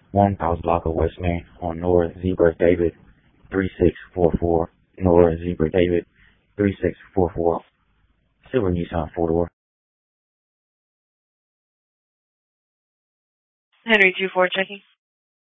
1000 Block of West Main on North Zebra David 3644. North Zebra David 3644. Silver Nissan 4-door. Henry 24 checking.